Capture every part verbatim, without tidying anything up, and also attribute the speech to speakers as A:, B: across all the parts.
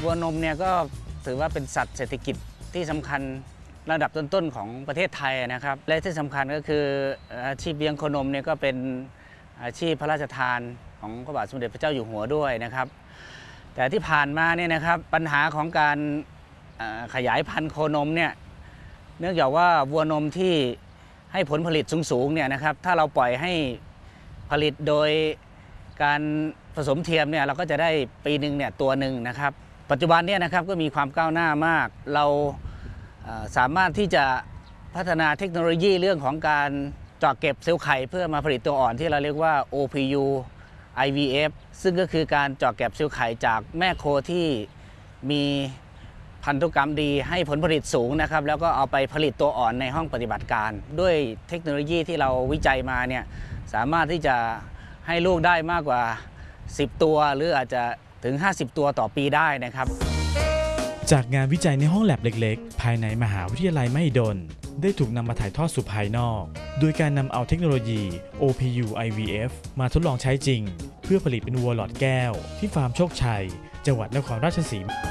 A: วัวนมเนี่ยก็ถือว่าเป็นสัตว์เศรษฐกิจที่สำคัญระดับต้นๆของประเทศไทยนะครับและที่สำคัญก็คืออาชีพเลี้ยงโคนมเนี่ยก็เป็นอาชีพพระราชทานของพระบาทสมเด็จพระเจ้าอยู่หัวด้วยนะครับแต่ที่ผ่านมาเนี่ยนะครับปัญหาของการขยายพันธุ์โคนมเนี่ยเนื่องจากว่าวัวนมที่ให้ผลผลิตสูงๆเนี่ยนะครับถ้าเราปล่อยให้ผลิตโดยการผสมเทียมเนี่ยเราก็จะได้ปีหนึ่งเนี่ยตัวหนึ่งนะครับปัจจุบันเนี่ยนะครับก็มีความก้าวหน้ามากเราสามารถที่จะพัฒนาเทคโนโลยีเรื่องของการเจาะเก็บเซลล์ไข่เพื่อมาผลิตตัวอ่อนที่เราเรียกว่า โอ พี ยู ไอ วี เอฟ ซึ่งก็คือการเจาะเก็บเซลล์ไข่จากแม่โคที่มีพันธุกรรมดีให้ผลผลิตสูงนะครับแล้วก็เอาไปผลิตตัวอ่อนในห้องปฏิบัติการด้วยเทคโนโลยีที่เราวิจัยมาเนี่ยสามารถที่จะให้ลูกได้มากกว่าสิบตัวหรืออาจจะถึงห้าสิบตัวต่อปีได้นะครับ
B: จากงานวิจัยในห้องแลบเล็กๆภายในมหาวิทยาลัยมหิดลได้ถูกนำมาถ่ายทอดสู่ภายนอกโดยการนำเอาเทคโนโลยี โอ พี ยู ไอ วี เอฟ มาทดลองใช้จริงเพื่อผลิตเป็นวัวหลอดแก้วที่ฟาร์มโชคชัยจังหวัดนครราชสีมา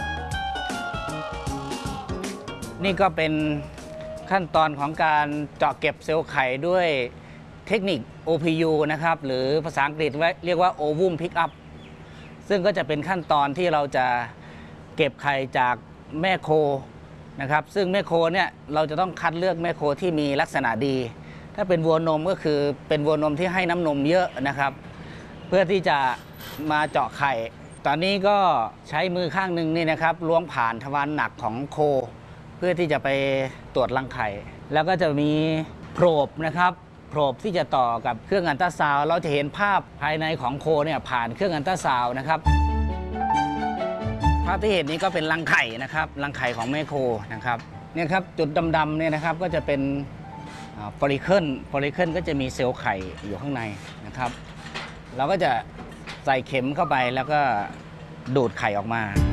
A: นี่ก็เป็นขั้นตอนของการเจาะเก็บเซลล์ไข่ด้วยเทคนิค โอ พี ยู นะครับหรือภาษาอังกฤษเรียกว่า Ovum Pickup ซึ่งก็จะเป็นขั้นตอนที่เราจะเก็บไข่จากแม่โคนะครับซึ่งแม่โคเนี่ยเราจะต้องคัดเลือกแม่โคที่มีลักษณะดีถ้าเป็นวัวนมก็คือเป็นวัวนมที่ให้น้ำนมเยอะนะครับเพื่อที่จะมาเจาะไข่ตอนนี้ก็ใช้มือข้างหนึ่งนี่นะครับล้วงผ่านทวารหนักของโคเพื่อที่จะไปตรวจรังไข่แล้วก็จะมีโพรบนะครับโพรบที่จะต่อกับเครื่องอัลตราซาวด์เราจะเห็นภาพภายในของโคเนี่ยผ่านเครื่องอัลตราซาวด์นะครับภาพที่เห็นนี้ก็เป็นรังไข่นะครับรังไข่ของแม่โคนะครับเนี่ยครับจุดดำๆเนี่ยนะครับก็จะเป็นฟอลิเคิลฟอลิเคิลก็จะมีเซลล์ไข่อยู่ข้างในนะครับเราก็จะใส่เข็มเข้าไปแล้วก็ดูดไข่ออกมา